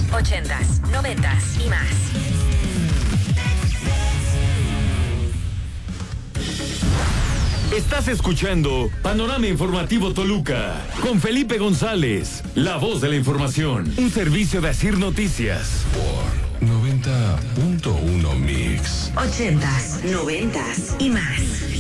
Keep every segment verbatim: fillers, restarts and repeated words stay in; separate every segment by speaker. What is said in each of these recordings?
Speaker 1: ochentas, noventas y más.
Speaker 2: Estás escuchando Panorama Informativo Toluca con Felipe González, la voz de la información. Un servicio de Asir Noticias.
Speaker 3: Por noventa punto uno Mix.
Speaker 1: Ochentas, noventas y más.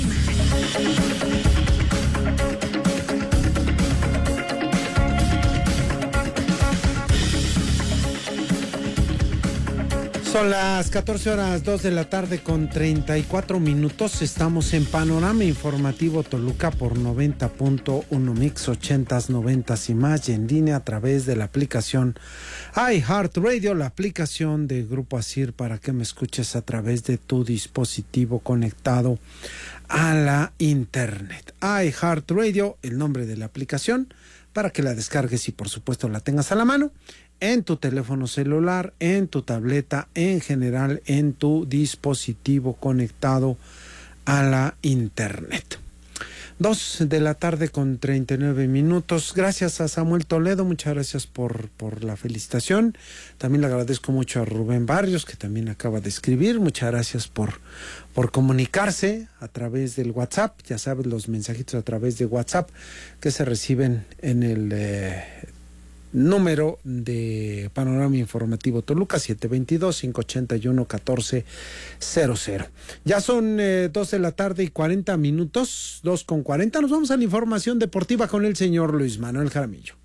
Speaker 4: Son las catorce horas dos de la tarde con treinta y cuatro minutos. Estamos en Panorama Informativo Toluca por noventa punto uno Mix, ochentas, noventas y más, y en línea a través de la aplicación iHeartRadio, la aplicación de Grupo Asir, para que me escuches a través de tu dispositivo conectado a la internet. iHeartRadio, el nombre de la aplicación, para que la descargues y por supuesto la tengas a la mano, en tu teléfono celular, en tu tableta, en general en tu dispositivo conectado a la internet. Dos de la tarde con treinta y nueve minutos. Gracias a Samuel Toledo, muchas gracias por, por la felicitación. También le agradezco mucho a Rubén Barrios, que también acaba de escribir. Muchas gracias por, por comunicarse a través del WhatsApp. Ya sabes, los mensajitos a través de WhatsApp que se reciben en el Eh, número de Panorama Informativo Toluca, siete dos dos, cinco ocho uno, uno cuatro cero cero. Ya son eh, dos de la tarde y cuarenta minutos, dos con cuarenta. Nos vamos a la información deportiva con el señor Luis Manuel Jaramillo.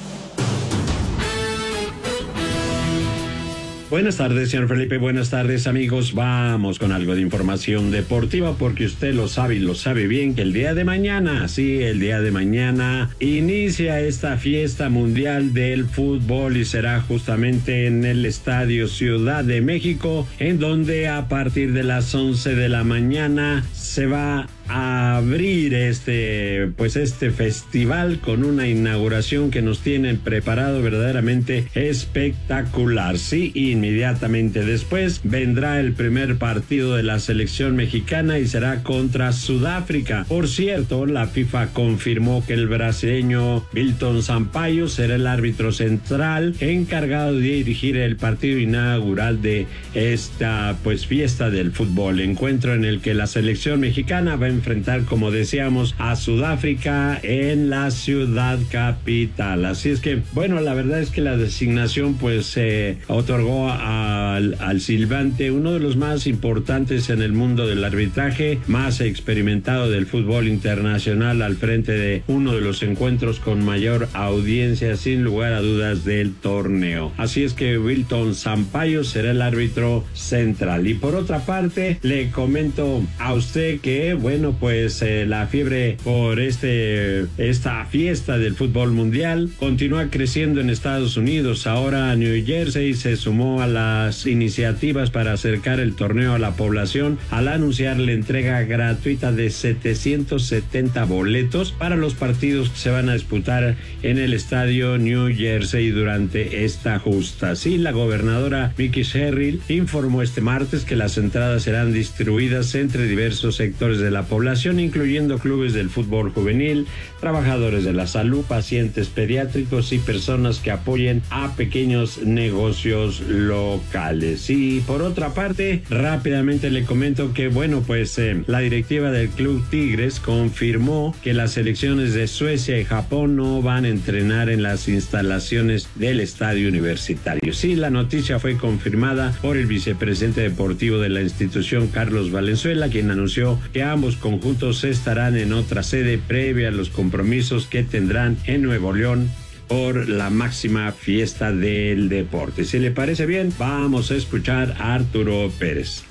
Speaker 5: Buenas tardes, señor Felipe. Buenas tardes, amigos. Vamos con algo de información deportiva, porque usted lo sabe y lo sabe bien que el día de mañana, sí, el día de mañana inicia esta fiesta mundial del fútbol y será justamente en el Estadio Ciudad de México, en donde a partir de las once de la mañana se va a abrir este pues este festival con una inauguración que nos tienen preparado verdaderamente espectacular. Sí, inmediatamente después vendrá el primer partido de la selección mexicana y será contra Sudáfrica. Por cierto, la FIFA confirmó que el brasileño Wilton Sampaio será el árbitro central encargado de dirigir el partido inaugural de esta pues fiesta del fútbol, encuentro en el que la selección mexicana va a enfrentar, como decíamos, a Sudáfrica en la ciudad capital. Así es que, bueno, la verdad es que la designación pues se eh, otorgó al, al silbante, uno de los más importantes en el mundo del arbitraje, más experimentado del fútbol internacional, al frente de uno de los encuentros con mayor audiencia, sin lugar a dudas, del torneo. Así es que Wilton Sampaio será el árbitro central. Y por otra parte, le comento a usted que, bueno, pues eh, la fiebre por este esta fiesta del fútbol mundial continúa creciendo en Estados Unidos. Ahora New Jersey se sumó a las iniciativas para acercar el torneo a la población al anunciar la entrega gratuita de setecientos setenta boletos para los partidos que se van a disputar en el estadio New Jersey durante esta justa. Sí, la gobernadora Mickey Sherrill informó este martes que las entradas serán distribuidas entre diversos sectores de la población, incluyendo clubes del fútbol juvenil, trabajadores de la salud, pacientes pediátricos y personas que apoyen a pequeños negocios locales. Y por otra parte, rápidamente le comento que, bueno, pues eh, la directiva del Club Tigres confirmó que las selecciones de Suecia y Japón no van a entrenar en las instalaciones del estadio universitario. Sí, la noticia fue confirmada por el vicepresidente deportivo de la institución, Carlos Valenzuela, quien anunció que ambos conjuntos estarán en otra sede previa a los compromisos que tendrán en Nuevo León por la máxima fiesta del deporte. Si le parece bien, vamos a escuchar a Arturo Pérez.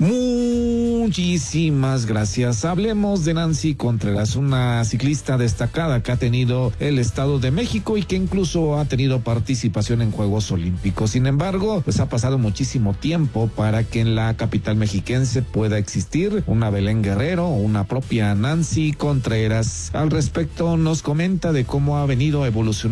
Speaker 6: Muchísimas gracias. Hablemos de Nancy Contreras, una ciclista destacada que ha tenido el Estado de México y que incluso ha tenido participación en Juegos Olímpicos. Sin embargo, pues ha pasado muchísimo tiempo para que en la capital mexiquense pueda existir una Belén Guerrero o una propia Nancy Contreras. Al respecto, nos comenta de cómo ha venido evolucionando el ciclismo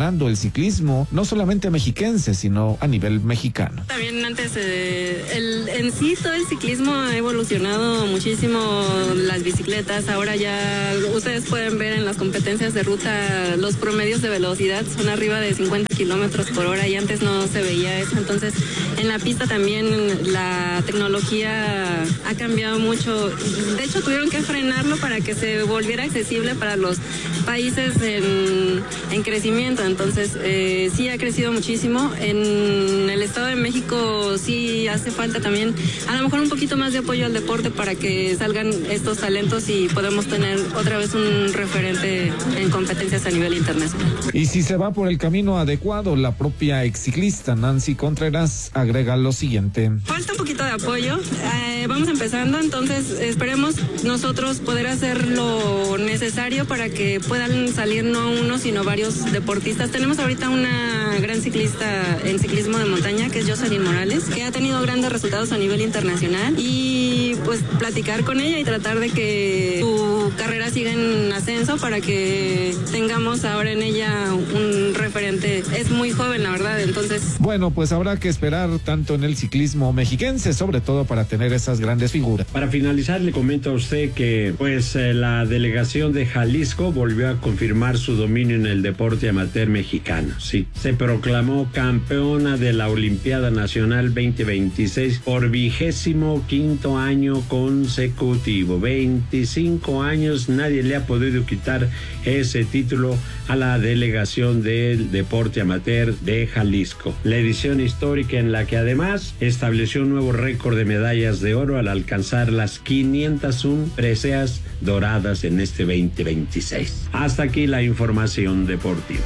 Speaker 6: ciclismo, no solamente mexiquense, sino a nivel mexicano.
Speaker 7: También antes, eh, el, en sí todo el ciclismo ha evolucionado muchísimo, las bicicletas, ahora ya ustedes pueden ver en las competencias de ruta los promedios de velocidad son arriba de cincuenta kilómetros por hora y antes no se veía eso, entonces en la pista también la tecnología ha cambiado mucho, de hecho tuvieron que frenarlo para que se volviera accesible para los países en, en crecimiento, entonces eh, sí ha crecido muchísimo. En el Estado de México sí hace falta también a lo mejor un poquito más de apoyo al deporte para que salgan estos talentos y podamos tener otra vez un referente en competencias a nivel internacional.
Speaker 6: Y si se va por el camino adecuado, la propia exciclista Nancy Contreras agrega lo siguiente.
Speaker 7: Falta un poquito de apoyo, eh, vamos empezando, entonces esperemos nosotros poder hacer lo necesario para que puedan salir no uno sino varios deportistas. Tenemos ahorita una gran ciclista en ciclismo de montaña que es Jocelyn Morales, que ha tenido grandes resultados a nivel internacional y pues platicar con ella y tratar de que su carrera siga en ascenso para que tengamos ahora en ella un referente. Es muy joven, la verdad, entonces...
Speaker 6: Bueno, pues habrá que esperar tanto en el ciclismo mexiquense, sobre todo para tener esas grandes figuras.
Speaker 5: Para finalizar, le comento a usted que pues eh, la delegación de Jalisco volvió a confirmar su dominio en el deporte amateur mexicano. Sí, se proclamó campeona de la Olimpiada Nacional veinte veintiséis por vigésimo quinto año consecutivo. veinticinco años, nadie le ha podido quitar ese título a la delegación del deporte amateur de Jalisco. La edición histórica en la que además estableció un nuevo récord de medallas de oro al alcanzar las quinientas una preseas doradas en este veinte veintiséis. Hasta aquí la información deportiva.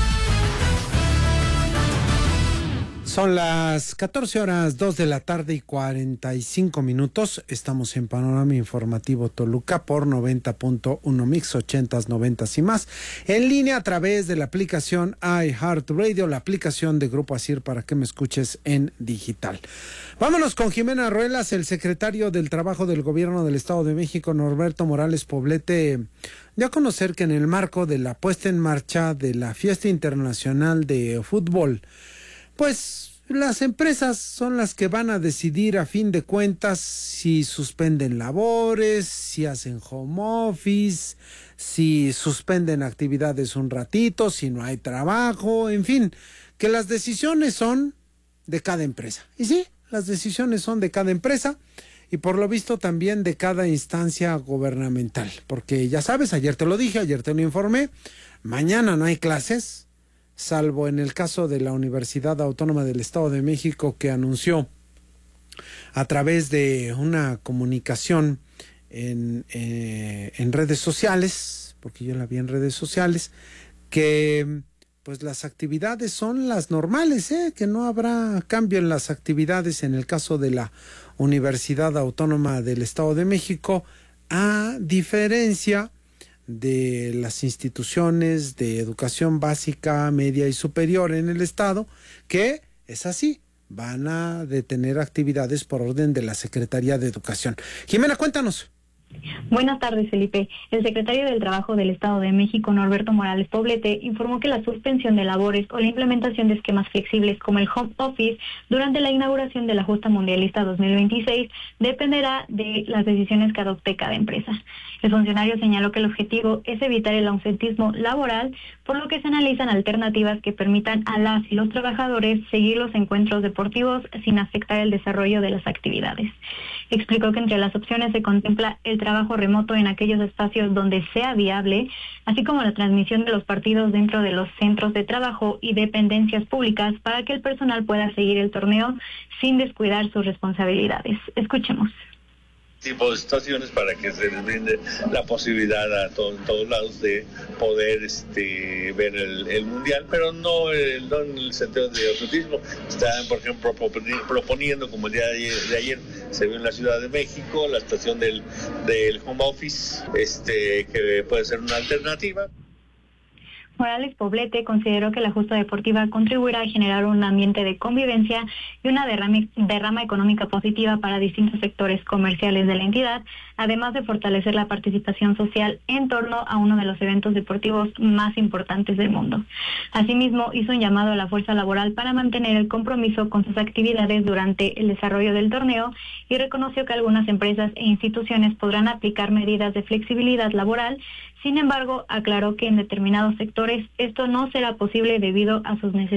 Speaker 4: Son las catorce horas dos de la tarde y cuarenta y cinco minutos. Estamos en Panorama Informativo Toluca por noventa punto uno Mix ochentas, noventas y más. En línea a través de la aplicación iHeartRadio, la aplicación de Grupo Asir para que me escuches en digital. Vámonos con Jimena Ruelas. El secretario del Trabajo del Gobierno del Estado de México, Norberto Morales Poblete, dio a conocer que en el marco de la puesta en marcha de la Fiesta Internacional de Fútbol, pues las empresas son las que van a decidir a fin de cuentas si suspenden labores, si hacen home office, si suspenden actividades un ratito, si no hay trabajo, en fin, que las decisiones son de cada empresa. Y sí, las decisiones son de cada empresa y por lo visto también de cada instancia gubernamental, porque ya sabes, ayer te lo dije, ayer te lo informé, mañana no hay clases, salvo en el caso de la Universidad Autónoma del Estado de México, que anunció a través de una comunicación en, eh, en redes sociales, porque yo la vi en redes sociales, que pues las actividades son las normales, ¿eh? Que no habrá cambio en las actividades en el caso de la Universidad Autónoma del Estado de México, a diferencia de las instituciones de educación básica, media y superior en el estado, que es así, van a detener actividades por orden de la Secretaría de Educación. Jimena, cuéntanos.
Speaker 8: Buenas tardes, Felipe. El secretario del Trabajo del Estado de México, Norberto Morales Poblete, informó que la suspensión de labores o la implementación de esquemas flexibles como el home office durante la inauguración de la Justa Mundialista dos mil veintiséis dependerá de las decisiones que adopte cada empresa. El funcionario señaló que el objetivo es evitar el ausentismo laboral, por lo que se analizan alternativas que permitan a las y los trabajadores seguir los encuentros deportivos sin afectar el desarrollo de las actividades. Explicó que entre las opciones se contempla el trabajo remoto en aquellos espacios donde sea viable, así como la transmisión de los partidos dentro de los centros de trabajo y dependencias públicas para que el personal pueda seguir el torneo sin descuidar sus responsabilidades. Escuchemos.
Speaker 9: Tipo de situaciones para que se les brinde la posibilidad a todo, en todos lados de poder este, ver el, el mundial, pero no, el, no en el sentido de ausentismo. Están, por ejemplo, proponiendo, como el día de ayer, de ayer se vio en la Ciudad de México, la situación del, del home office, este, que puede ser una alternativa.
Speaker 8: Morales Poblete consideró que la justa deportiva contribuirá a generar un ambiente de convivencia y una derrama, derrama económica positiva para distintos sectores comerciales de la entidad, además de fortalecer la participación social en torno a uno de los eventos deportivos más importantes del mundo. Asimismo, hizo un llamado a la fuerza laboral para mantener el compromiso con sus actividades durante el desarrollo del torneo y reconoció que algunas empresas e instituciones podrán aplicar medidas de flexibilidad laboral. Sin embargo, aclaró que en determinados sectores esto no será posible debido a sus necesidades